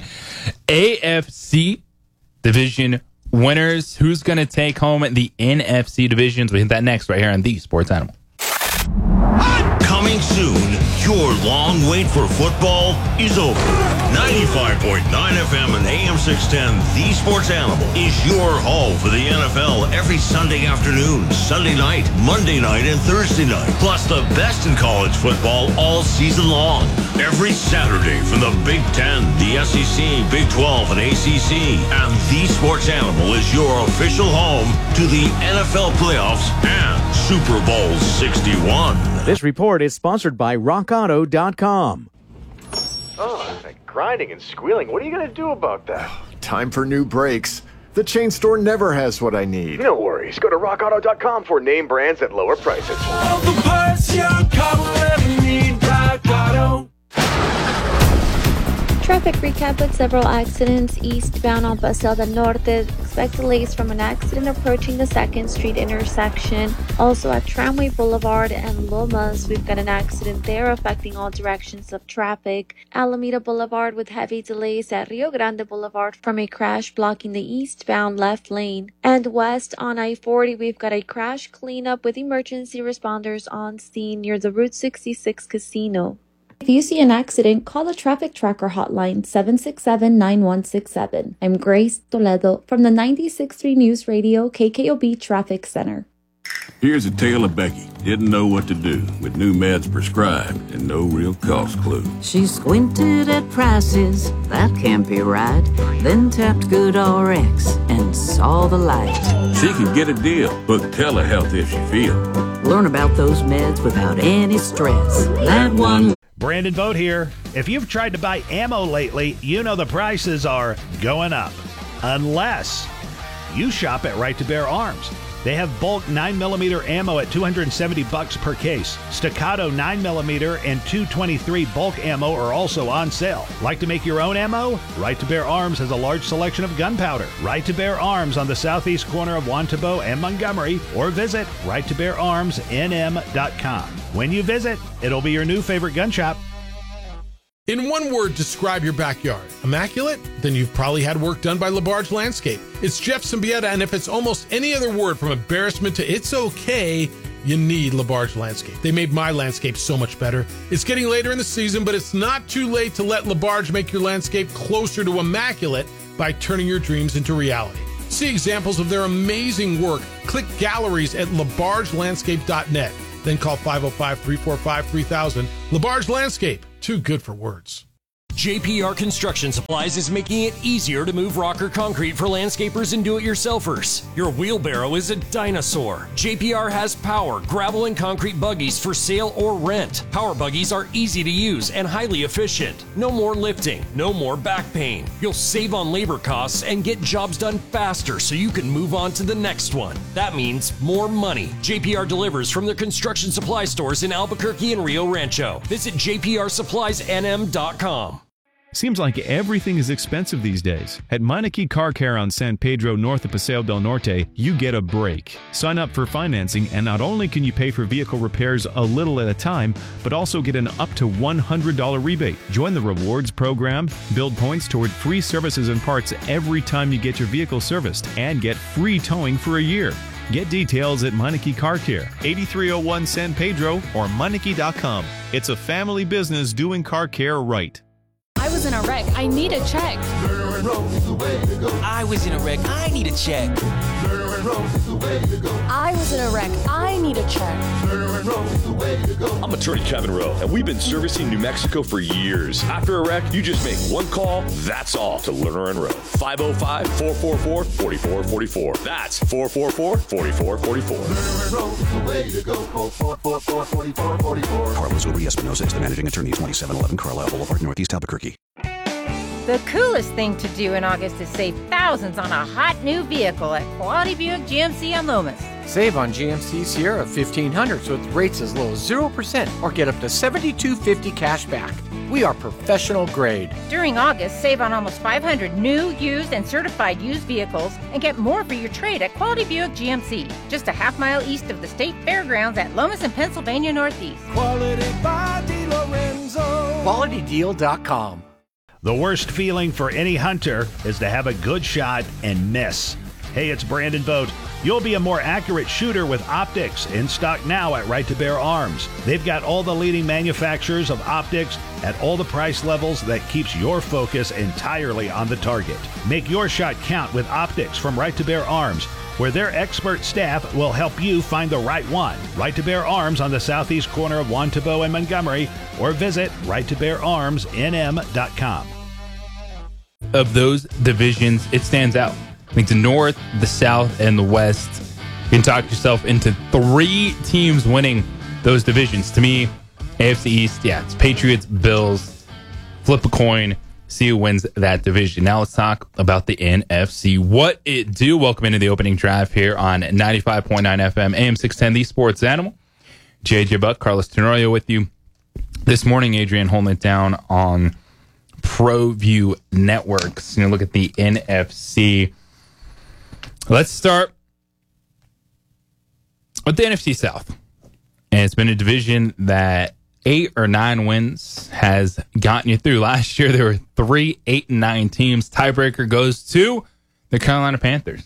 AFC division winners. Who's going to take home the NFC divisions? We hit that next right here on The Sports Animal. Coming soon, your long wait for football is over. 95.9 FM and AM 610, The Sports Animal, is your home for the NFL every Sunday afternoon, Sunday night, Monday night, and Thursday night. Plus the best in college football all season long. Every Saturday from the Big Ten, the SEC, Big 12, and ACC. And The Sports Animal is your official home to the NFL playoffs and Super Bowl 61. This report is sponsored by RockAuto.com. Oh, that grinding and squealing. What are you going to do about that? Time for new brakes. The chain store never has what I need. No worries. Go to RockAuto.com for name brands at lower prices. All the parts your car will ever need, Rock Auto. Traffic recap with several accidents eastbound on Paseo del Norte. Expect delays from an accident approaching the 2nd Street intersection. Also at Tramway Boulevard and Lomas, we've got an accident there affecting all directions of traffic. Alameda Boulevard with heavy delays at Rio Grande Boulevard from a crash blocking the eastbound left lane. And west on I-40, we've got a crash cleanup with emergency responders on scene near the Route 66 casino. If you see an accident, call the Traffic Tracker hotline 767-9167. I'm Grace Toledo from the 96.3 News Radio KKOB Traffic Center. Here's a tale of Becky. Didn't know what to do with new meds prescribed and no real cost clue. She squinted at prices, that can't be right. Then tapped GoodRx and saw the light. She can get a deal. Book telehealth if she feels. Learn about those meds without any stress. That one. Brandon Vogt here. If you've tried to buy ammo lately, you know the prices are going up. Unless you shop at Right to Bear Arms. They have bulk 9mm ammo at $270 per case. Staccato 9mm and .223 bulk ammo are also on sale. Like to make your own ammo? Right to Bear Arms has a large selection of gunpowder. Right to Bear Arms on the southeast corner of Wantabo and Montgomery, or visit righttobeararmsnm.com. When you visit, it'll be your new favorite gun shop. In one word, describe your backyard. Immaculate? Then you've probably had work done by LaBarge Landscape. It's Jeff Symbieta, and if it's almost any other word from embarrassment to it's okay, you need LaBarge Landscape. They made my landscape so much better. It's getting later in the season, but it's not too late to let LaBarge make your landscape closer to immaculate by turning your dreams into reality. See examples of their amazing work. Click galleries at labargelandscape.net. Then call 505-345-3000. Labarge Landscape, too good for words. JPR Construction Supplies is making it easier to move rock or concrete for landscapers and do-it-yourselfers. Your wheelbarrow is a dinosaur. JPR has power, gravel, and concrete buggies for sale or rent. Power buggies are easy to use and highly efficient. No more lifting, no more back pain. You'll save on labor costs and get jobs done faster so you can move on to the next one. That means more money. JPR delivers from their construction supply stores in Albuquerque and Rio Rancho. Visit jprsuppliesnm.com. Seems like everything is expensive these days. At Meineke Car Care on San Pedro north of Paseo del Norte, you get a break. Sign up for financing, and not only can you pay for vehicle repairs a little at a time, but also get an up to $100 rebate. Join the rewards program, build points toward free services and parts every time you get your vehicle serviced, and get free towing for a year. Get details at Meineke Car Care, 8301 San Pedro, or Meineke.com. It's a family business doing car care right. I was in a wreck. I need a check. I was in a wreck. I need a check. I was in a wreck. I need a check. I'm attorney Kevin Rowe, and we've been servicing New Mexico for years. After a wreck, you just make one call, that's all, to Lerner and Rowe. 505-444-4444. That's 444-4444. Carlos Uri Espinosa is the managing attorney, 2711 Carlisle Boulevard, Northeast Albuquerque. The coolest thing to do in August is save thousands on a hot new vehicle at Quality Buick GMC on Lomas. Save on GMC Sierra 1500s with rates as low as 0% or get up to $72.50 cash back. We are professional grade. During August, save on almost 500 new, used, and certified used vehicles and get more for your trade at Quality Buick GMC, just a half-mile east of the State Fairgrounds at Lomas and Pennsylvania Northeast. Quality by DeLorenzo. QualityDeal.com. The worst feeling for any hunter is to have a good shot and miss. Hey, it's Brandon Vogt. You'll be a more accurate shooter with optics, in stock now at Right to Bear Arms. They've got all the leading manufacturers of optics at all the price levels that keeps your focus entirely on the target. Make your shot count with optics from Right to Bear Arms, where their expert staff will help you find the right one. Right to Bear Arms on the southeast corner of Juan Tabo and Montgomery, or visit righttobeararmsnm.com. Of those divisions, it stands out. I think the North, the South, and the West, you can talk yourself into 3 teams winning those divisions. To me, AFC East, it's Patriots, Bills, flip a coin, see who wins that division. Now let's talk about the NFC. What it do? Welcome into the opening drive here on 95.9 FM, AM 610, the Sports Animal. JJ Buck, Carlos Tenorio with you. This morning, Adrian holding it down on ProView Networks. Look at the NFC. Let's start with the NFC South. And it's been a division that 8 or 9 wins has gotten you through. Last year, there were 3 8-9 teams. Tiebreaker goes to the Carolina Panthers.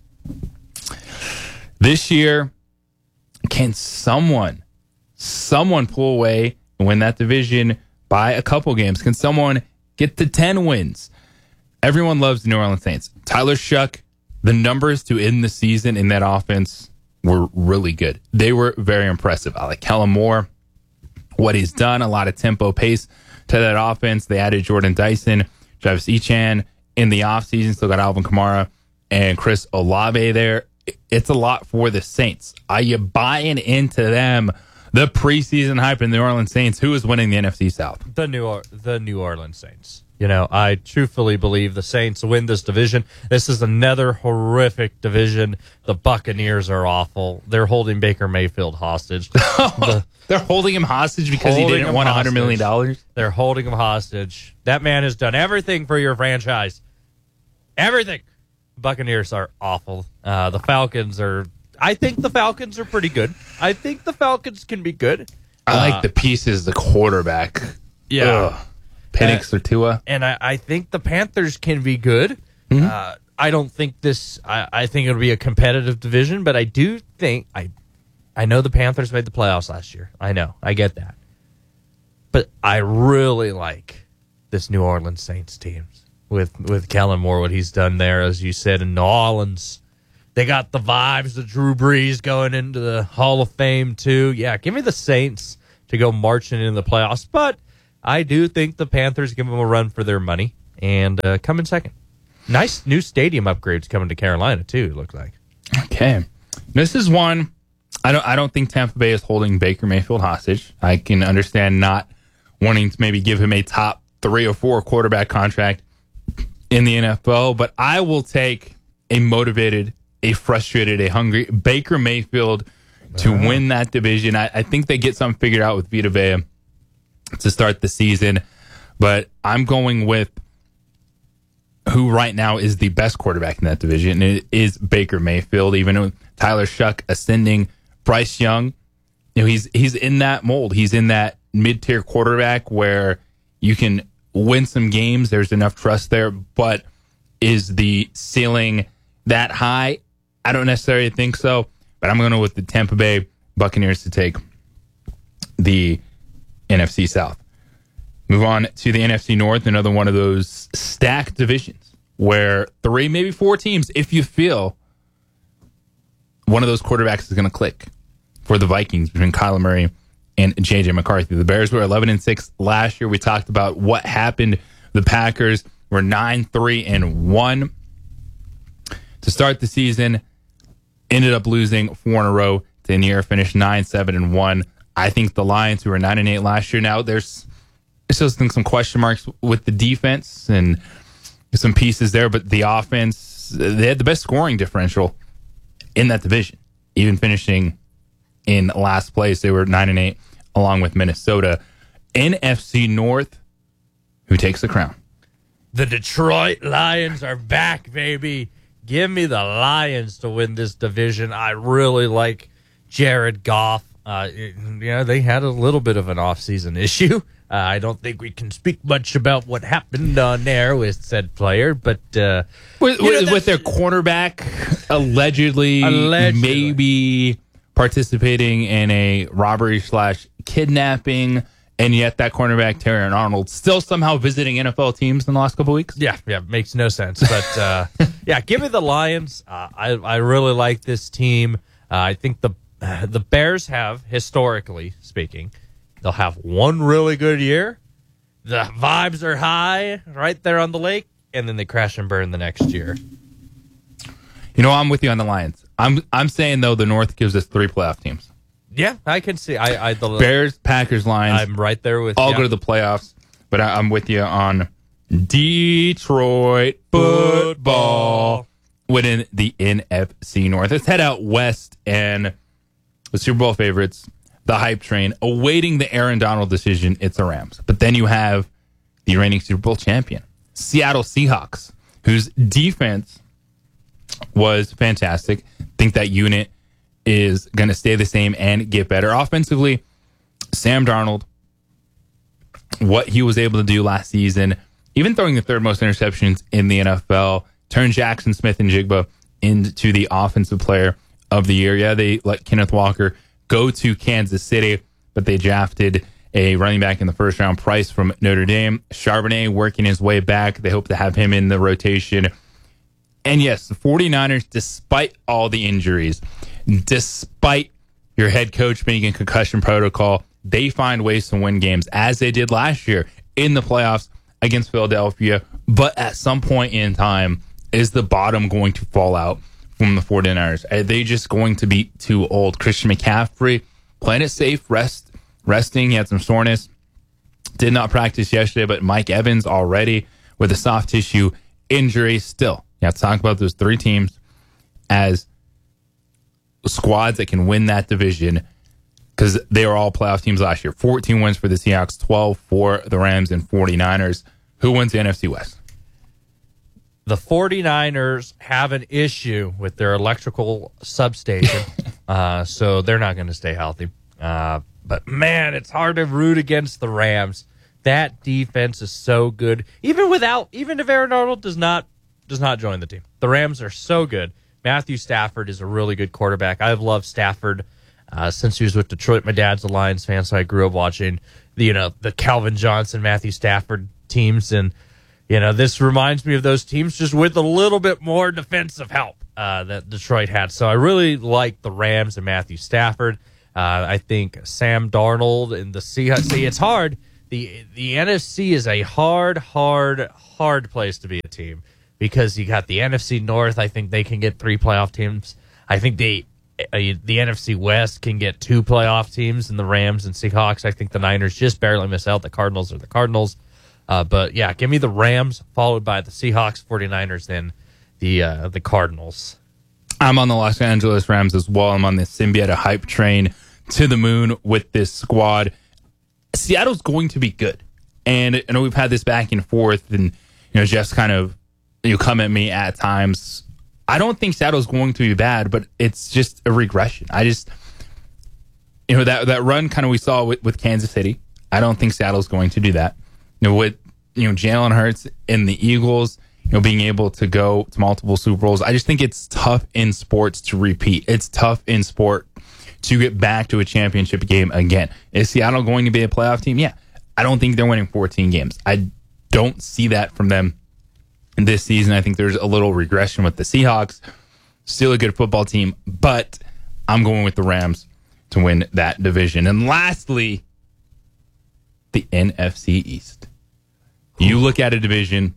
This year, can someone pull away and win that division by a couple games? Can someone get to 10 wins? Everyone loves the New Orleans Saints. Tyler Shuck, the numbers to end the season in that offense were really good. They were very impressive. I like Kellen Moore, what he's done, a lot of tempo, pace to that offense. They added Jordan Dyson, Travis Etienne in the offseason, still got Alvin Kamara and Chris Olave there. It's a lot for the Saints. Are you buying into them? The preseason hype in the New Orleans Saints. Who is winning the NFC South? The New Orleans Saints. I truthfully believe the Saints win this division. This is another horrific division. The Buccaneers are awful. They're holding Baker Mayfield hostage. They're holding him hostage because he didn't want $100 million? They're holding him hostage. That man has done everything for your franchise. Everything. Buccaneers are awful. The Falcons are... I think the Falcons are pretty good. I think the Falcons can be good. I like the pieces, the quarterback. Yeah. Penix or Tua. And I think the Panthers can be good. Mm-hmm. I don't think this... I think it'll be a competitive division, but I do think... I know the Panthers made the playoffs last year. I know. I get that. But I really like this New Orleans Saints team. with Kellen Moore, what he's done there, as you said, in New Orleans. They got the vibes of Drew Brees going into the Hall of Fame, too. Yeah, give me the Saints to go marching into the playoffs. But I do think the Panthers give them a run for their money and come in second. Nice new stadium upgrades coming to Carolina, too, it looks like. Okay. This is one. I don't think Tampa Bay is holding Baker Mayfield hostage. I can understand not wanting to maybe give him a top 3 or 4 quarterback contract in the NFL, but I will take a motivated, a frustrated, a hungry Baker Mayfield to win that division. I think they get something figured out with Vita Vea to start the season, but I'm going with who right now is the best quarterback in that division. It is Baker Mayfield, even with Tyler Shuck ascending. Bryce Young, he's in that mold. He's in that mid-tier quarterback where you can win some games. There's enough trust there, but is the ceiling that high? I don't necessarily think so, but I'm going to go with the Tampa Bay Buccaneers to take the NFC South. Move on to the NFC North, another one of those stacked divisions where 3, maybe 4 teams, if you feel one of those quarterbacks is going to click for the Vikings between Kyler Murray and J.J. McCarthy. The Bears were 11-6 last year. We talked about what happened. The Packers were 9-3-1 to start the season. Ended up losing 4 in a row to near finish 9-7-1. I think the Lions, who were 9-8 last year, now there's still some question marks with the defense and some pieces there, but the offense, they had the best scoring differential in that division, even finishing in last place. They were 9-8 along with Minnesota. NFC North, who takes the crown? The Detroit Lions are back, baby. Give me the Lions to win this division. I really like Jared Goff. They had a little bit of an off-season issue. I don't think we can speak much about what happened on there with said player, but with their cornerback allegedly maybe participating in a robbery / kidnapping, and yet that cornerback Terrion Arnold still somehow visiting NFL teams in the last couple of weeks. Yeah, makes no sense. But give me the Lions. I really like this team. I think the Bears have, historically speaking, they'll have one really good year. The vibes are high right there on the lake, and then they crash and burn the next year. I'm with you on the Lions. I'm saying, though, the North gives us 3 playoff teams. Yeah, I can see. The Bears, Packers, Lions. I'm right there with all go to the playoffs, but I'm with you on Detroit football winning the NFC North. Let's head out west, and the Super Bowl favorites, the hype train, awaiting the Aaron Donald decision. It's the Rams. But then you have the reigning Super Bowl champion, Seattle Seahawks, whose defense was fantastic. I think that unit is going to stay the same and get better. Offensively, Sam Darnold, what he was able to do last season, even throwing the 3rd most interceptions in the NFL, turned Jackson Smith and Jigba into the offensive player of the year. Yeah, they let Kenneth Walker go to Kansas City, but they drafted a running back in the 1st round, Price from Notre Dame. Charbonnet working his way back. They hope to have him in the rotation. And yes, the 49ers, despite all the injuries, despite your head coach being in concussion protocol, they find ways to win games, as they did last year in the playoffs against Philadelphia. But at some point in time, is the bottom going to fall out from the 49ers? Are they just going to be too old? Christian McCaffrey, playing it safe, resting. He had some soreness. Did not practice yesterday, but Mike Evans already with a soft tissue injury. Still, you have to talk about those 3 teams as squads that can win that division, because they were all playoff teams last year. 14 wins for the Seahawks, 12 for the Rams and 49ers. Who wins the NFC West? The 49ers have an issue with their electrical substation, so they're not going to stay healthy. But, man, it's hard to root against the Rams. That defense is so good. Even if Aaron Donald does not join the team, the Rams are so good. Matthew Stafford is a really good quarterback. I've loved Stafford since he was with Detroit. My dad's a Lions fan, so I grew up watching the Calvin Johnson, Matthew Stafford teams, and this reminds me of those teams just with a little bit more defensive help that Detroit had. So I really like the Rams and Matthew Stafford. I think Sam Darnold and the Seahawks. See, it's hard. The NFC is a hard place to be a team because you got the NFC North. I think they can get 3 playoff teams. I think the NFC West can get 2 playoff teams in the Rams and Seahawks. I think the Niners just barely miss out. The Cardinals are the Cardinals. But, yeah, give me the Rams, followed by the Seahawks, 49ers, then the Cardinals. I'm on the Los Angeles Rams as well. I'm on the Symbieta hype train to the moon with this squad. Seattle's going to be good. And I know we've had this back and forth, and Jeff's kind of come at me at times. I don't think Seattle's going to be bad, but it's just a regression. I just that run kind of we saw with Kansas City. I don't think Seattle's going to do that. With Jalen Hurts and the Eagles, being able to go to multiple Super Bowls, I just think it's tough in sports to repeat. It's tough in sport to get back to a championship game again. Is Seattle going to be a playoff team? Yeah. I don't think they're winning 14 games. I don't see that from them this season. I think there's a little regression with the Seahawks. Still a good football team, but I'm going with the Rams to win that division. And lastly, the NFC East. You look at a division,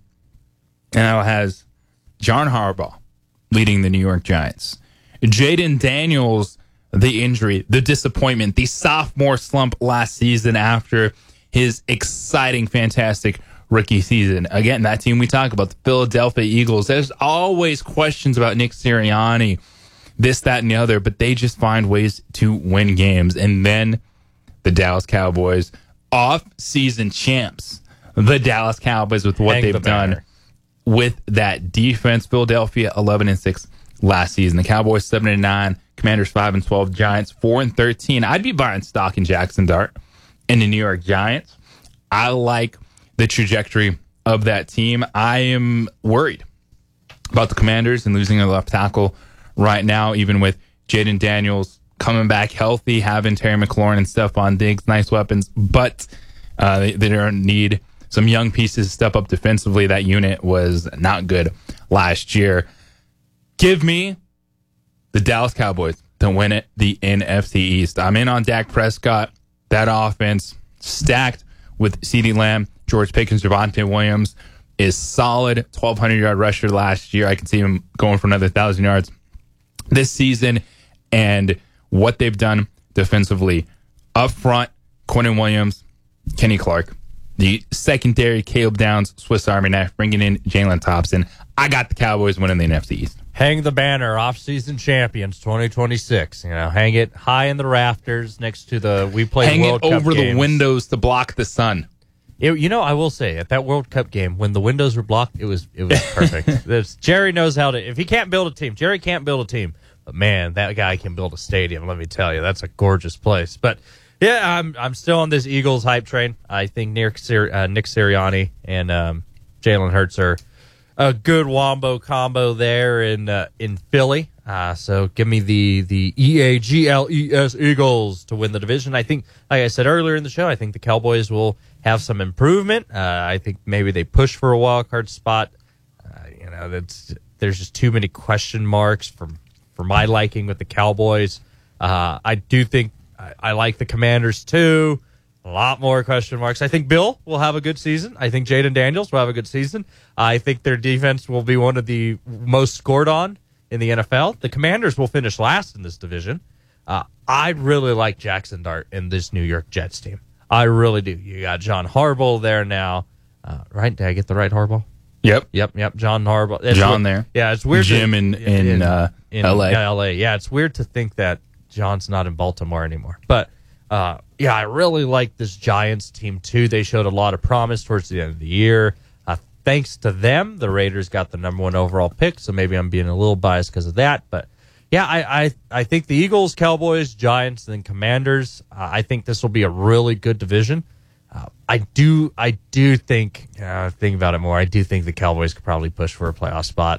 and it has John Harbaugh leading the New York Giants. Jaden Daniels, the injury, the disappointment, the sophomore slump last season after his exciting, fantastic rookie season. Again, that team we talk about, the Philadelphia Eagles. There's always questions about Nick Sirianni, this, that, and the other, but they just find ways to win games. And then the Dallas Cowboys, off-season champs, the Dallas Cowboys with what they've done with that defense. Philadelphia 11-6 last season. The Cowboys 7-9, Commanders 5-12, Giants 4-13. I'd be buying stock in Jackson Dart and the New York Giants. I like the trajectory of that team. I am worried about the Commanders and losing their left tackle right now, even with Jaden Daniels coming back healthy, having Terry McLaurin and Stephon Diggs, nice weapons, but they don't need some young pieces to step up defensively. That unit was not good last year. Give me the Dallas Cowboys to win it, the NFC East. I'm in on Dak Prescott. That offense stacked with CeeDee Lamb, George Pickens, Javonte Williams is solid. 1,200-yard rusher last year. I can see him going for another 1,000 yards this season. And what they've done defensively up front, Quinnen Williams, Kenny Clark. The secondary, Caleb Downs, Swiss Army knife, bringing in Jalen Thompson. I got the Cowboys winning the NFC East. Hang the banner, off-season champions 2026. Hang it high in the rafters next to the We Play World Cup over games. The windows to block the sun. I will say, at that World Cup game, when the windows were blocked, it was perfect. Jerry knows how to. If he can't build a team, Jerry can't build a team. But man, that guy can build a stadium. Let me tell you, that's a gorgeous place. But yeah, I'm still on this Eagles hype train. I think Nick Sirianni and Jalen Hurts are a good wombo combo there in Philly. So give me the EAGLES Eagles to win the division. I think, like I said earlier in the show, I think the Cowboys will have some improvement. I think maybe they push for a wild card spot. There's just too many question marks for my liking with the Cowboys. I do think I like the Commanders too. A lot more question marks. I think Bill will have a good season. I think Jaden Daniels will have a good season. I think their defense will be one of the most scored on in the NFL. The Commanders will finish last in this division. I really like Jackson Dart in this New York Jets team. I really do. You got John Harbaugh there now. Right? Did I get the right Harbaugh? Yep. John Harbaugh. There. Yeah, it's weird. Jim in L.A. LA. Yeah, it's weird to think that John's not in Baltimore anymore. But I really like this Giants team too. They showed a lot of promise towards the end of the year. Thanks to them, the Raiders got the number 1 overall pick, so maybe I'm being a little biased because of that. But yeah, I think the Eagles, Cowboys, Giants, and Commanders, I think this will be a really good division. I do think, think about it more, I do think the Cowboys could probably push for a playoff spot.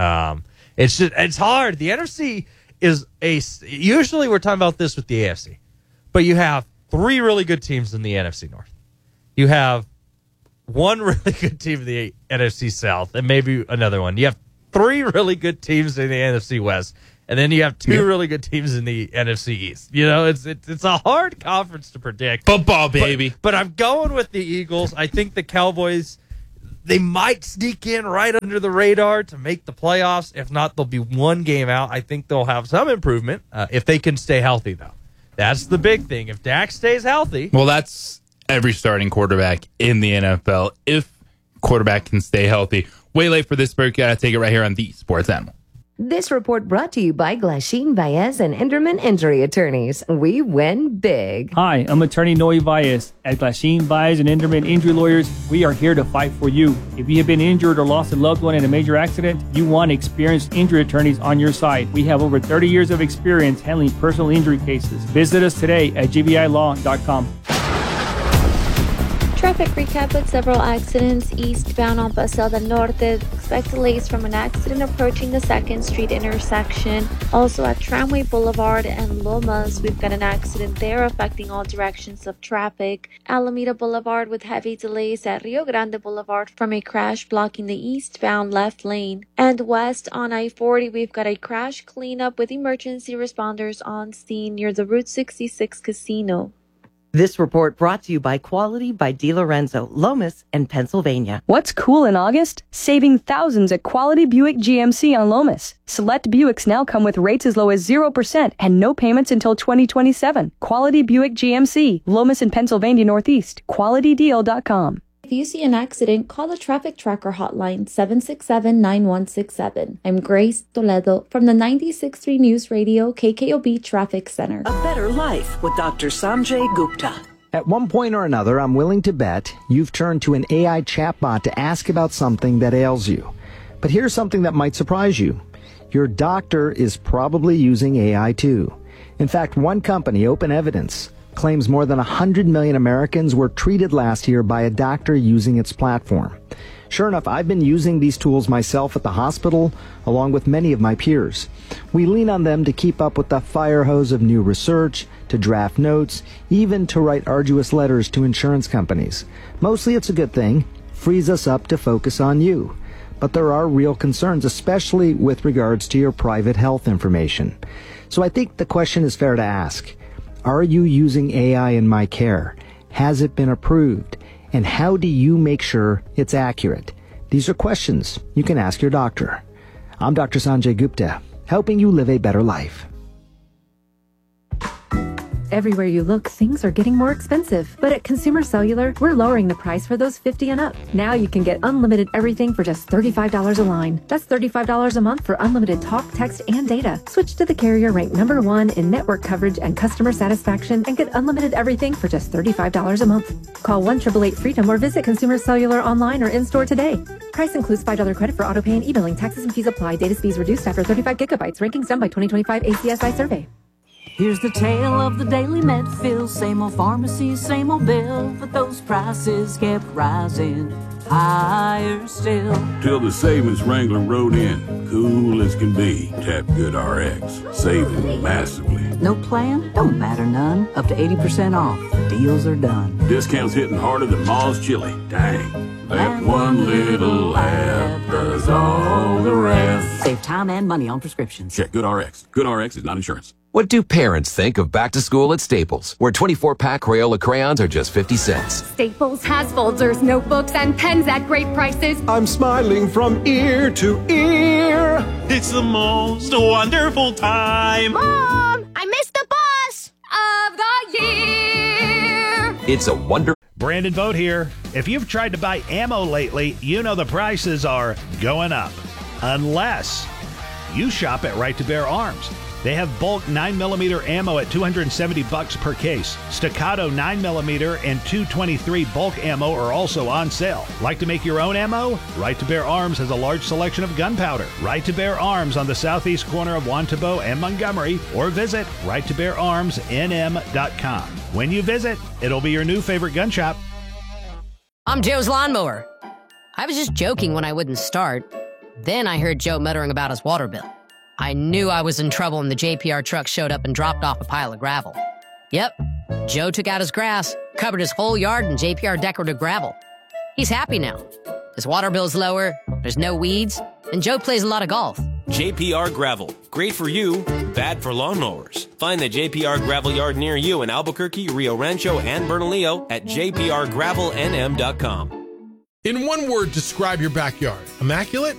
It's hard. The NFC is usually we're talking about this with the AFC, but you have 3 really good teams in the NFC North. You have one really good team in the NFC South and maybe another one. You have 3 really good teams in the NFC West, and then you have 2 really good teams in the NFC East. You know, it's a hard conference to predict. Football, baby. But I'm going with the Eagles. I think the Cowboys, they might sneak in right under the radar to make the playoffs. If not, they'll be 1 game out. I think they'll have some improvement if they can stay healthy, though. That's the big thing. If Dak stays healthy. Well, that's every starting quarterback in the NFL. If quarterback can stay healthy. Way late for this break. Gotta take it right here on the Sports Animal. This report brought to you by Glasheen, Baez, and Enderman Injury Attorneys. We win big. Hi, I'm attorney Noe Baez. At Glasheen, Baez, and Enderman Injury Lawyers, we are here to fight for you. If you have been injured or lost a loved one in a major accident, you want experienced injury attorneys on your side. We have over 30 years of experience handling personal injury cases. Visit us today at gbilaw.com. Traffic recap with several accidents eastbound on Paseo del Norte. Expect delays from an accident approaching the 2nd Street intersection. Also at Tramway Boulevard and Lomas, we've got an accident there affecting all directions of traffic. Alameda Boulevard with heavy delays at Rio Grande Boulevard from a crash blocking the eastbound left lane. And west on I-40, we've got a crash cleanup with emergency responders on scene near the Route 66 casino. This report brought to you by Quality by DiLorenzo, Lomas, and Pennsylvania. What's cool in August? Saving thousands at Quality Buick GMC on Lomas. Select Buicks now come with rates as low as 0% and no payments until 2027. Quality Buick GMC, Lomas and Pennsylvania Northeast. QualityDeal.com. If you see an accident, call the Traffic Tracker hotline 767-9167. I'm Grace Toledo from the 96.3 News Radio KKOB Traffic Center. A better life with Dr. Sanjay Gupta. At one point or another, I'm willing to bet you've turned to an AI chatbot to ask about something that ails you. But here's something that might surprise you. Your doctor is probably using AI too. In fact, one company, Open Evidence, claims more than 100 million Americans were treated last year by a doctor using its platform. Sure enough, I've been using these tools myself at the hospital, along with many of my peers. We lean on them to keep up with the fire hose of new research, to draft notes, even to write arduous letters to insurance companies. Mostly it's a good thing, frees us up to focus on you. But there are real concerns, especially with regards to your private health information. So I think the question is fair to ask. Are you using AI in my care? Has it been approved? And how do you make sure it's accurate? These are questions you can ask your doctor. I'm Dr. Sanjay Gupta, helping you live a better life. Everywhere you look, things are getting more expensive. But at Consumer Cellular, we're lowering the price for those 50 and up. Now you can get unlimited everything for just $35 a line. That's $35 a month for unlimited talk, text, and data. Switch to the carrier ranked #1 in network coverage and customer satisfaction and get unlimited everything for just $35 a month. Call 1-888-FREEDOM or visit Consumer Cellular online or in-store today. Price includes $5 credit for auto pay and e-billing. Taxes and fees apply. Data speeds reduced after 35 gigabytes. Rankings done by 2025 ACSI survey. Here's the tale of the daily med fill. Same old pharmacy, same old bill, but those prices kept rising higher still. Till the savings Wrangler rode in, cool as can be. Tap Good RX, saving massively. No plan? Don't matter none. Up to 80% off. The deals are done. Discounts hitting harder than Ma's chili. Dang. That one little app does all the rest. Save time and money on prescriptions. Check Good RX. Good RX is not insurance. What do parents think of back to school at Staples, where 24-pack Crayola crayons are just 50 cents? Staples has folders, notebooks, and pens at great prices. I'm smiling from ear to ear. It's the most wonderful time. Mom, I missed the bus of the year. It's a wonder. Brandon Vogt here. If you've tried to buy ammo lately, you know the prices are going up. Unless you shop at Right to Bear Arms. They have bulk 9mm ammo at $270 per case. Staccato 9mm and .223 bulk ammo are also on sale. Like to make your own ammo? Right to Bear Arms has a large selection of gunpowder. Right to Bear Arms on the southeast corner of Wantabo and Montgomery, or visit righttobeararmsnm.com. When you visit, it'll be your new favorite gun shop. I'm Joe's lawnmower. I was just joking when I wouldn't start. Then I heard Joe muttering about his water bill. I knew I was in trouble when the JPR truck showed up and dropped off a pile of gravel. Yep, Joe took out his grass, covered his whole yard in JPR decorative gravel. He's happy now. His water bill's lower, there's no weeds, and Joe plays a lot of golf. JPR Gravel. Great for you, bad for lawnmowers. Find the JPR Gravel Yard near you in Albuquerque, Rio Rancho, and Bernalillo at jprgravelnm.com. In one word, describe your backyard. Immaculate?